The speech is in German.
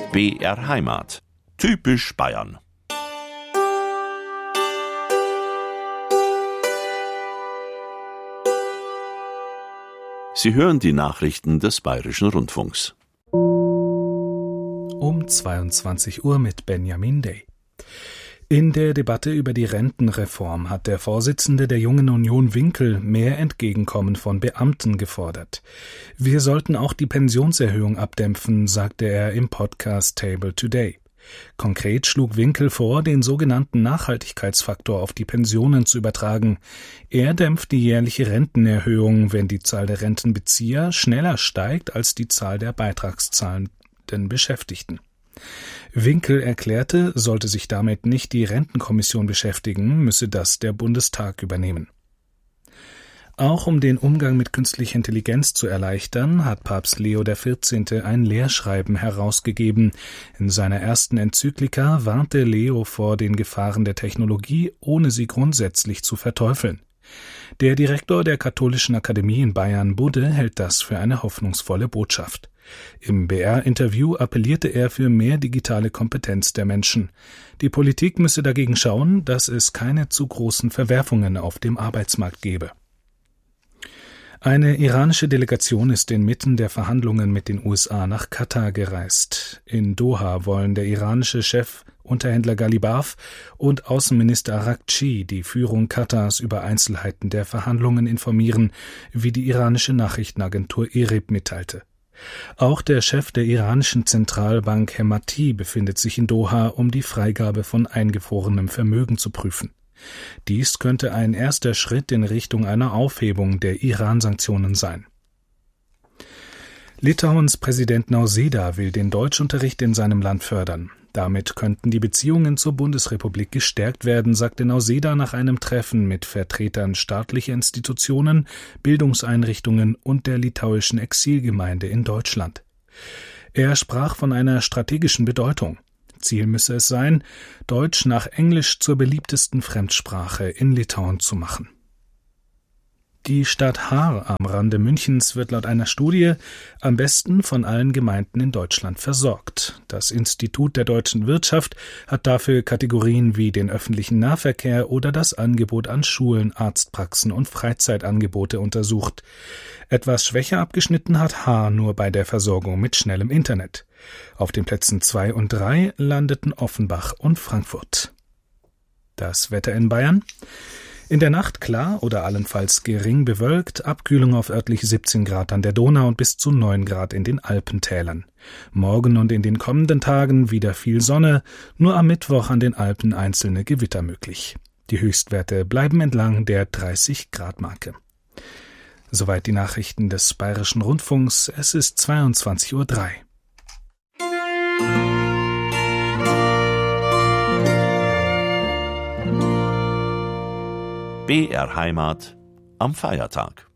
BR Heimat. Typisch Bayern. Sie hören die Nachrichten des Bayerischen Rundfunks. Um 22 Uhr mit Benjamin Day. In der Debatte über die Rentenreform hat der Vorsitzende der Jungen Union Winkel mehr Entgegenkommen von Beamten gefordert. Wir sollten auch die Pensionserhöhung abdämpfen, sagte er im Podcast Table Today. Konkret schlug Winkel vor, den sogenannten Nachhaltigkeitsfaktor auf die Pensionen zu übertragen. Er dämpft die jährliche Rentenerhöhung, wenn die Zahl der Rentenbezieher schneller steigt als die Zahl der beitragszahlenden Beschäftigten. Winkel erklärte, sollte sich damit nicht die Rentenkommission beschäftigen, müsse das der Bundestag übernehmen. Auch um den Umgang mit künstlicher Intelligenz zu erleichtern, hat Papst Leo XIV. Ein Lehrschreiben herausgegeben. In seiner ersten Enzyklika warnte Leo vor den Gefahren der Technologie, ohne sie grundsätzlich zu verteufeln. Der Direktor der Katholischen Akademie in Bayern, Budde, hält das für eine hoffnungsvolle Botschaft. Im BR-Interview appellierte er für mehr digitale Kompetenz der Menschen. Die Politik müsse dagegen schauen, dass es keine zu großen Verwerfungen auf dem Arbeitsmarkt gebe. Eine iranische Delegation ist inmitten der Verhandlungen mit den USA nach Katar gereist. In Doha wollen der iranische Chefunterhändler Ghalibaf und Außenminister Araghchi die Führung Katars über Einzelheiten der Verhandlungen informieren, wie die iranische Nachrichtenagentur IRIB mitteilte. Auch der Chef der iranischen Zentralbank Hemati befindet sich in Doha, um die Freigabe von eingefrorenem Vermögen zu prüfen. Dies könnte ein erster Schritt in Richtung einer Aufhebung der Iran-Sanktionen sein. Litauens Präsident Nausėda will den Deutschunterricht in seinem Land fördern. Damit könnten die Beziehungen zur Bundesrepublik gestärkt werden, sagte Nausėda nach einem Treffen mit Vertretern staatlicher Institutionen, Bildungseinrichtungen und der litauischen Exilgemeinde in Deutschland. Er sprach von einer strategischen Bedeutung. Ziel müsse es sein, Deutsch nach Englisch zur beliebtesten Fremdsprache in Litauen zu machen. Die Stadt Haar am Rande Münchens wird laut einer Studie am besten von allen Gemeinden in Deutschland versorgt. Das Institut der deutschen Wirtschaft hat dafür Kategorien wie den öffentlichen Nahverkehr oder das Angebot an Schulen, Arztpraxen und Freizeitangebote untersucht. Etwas schwächer abgeschnitten hat Haar nur bei der Versorgung mit schnellem Internet. Auf den Plätzen 2 und 3 landeten Offenbach und Frankfurt. Das Wetter in Bayern: In der Nacht klar oder allenfalls gering bewölkt, Abkühlung auf örtlich 17 Grad an der Donau und bis zu 9 Grad in den Alpentälern. Morgen und in den kommenden Tagen wieder viel Sonne, nur am Mittwoch an den Alpen einzelne Gewitter möglich. Die Höchstwerte bleiben entlang der 30-Grad-Marke. Soweit die Nachrichten des Bayerischen Rundfunks. Es ist 22:03 Uhr. BR Heimat am Feiertag.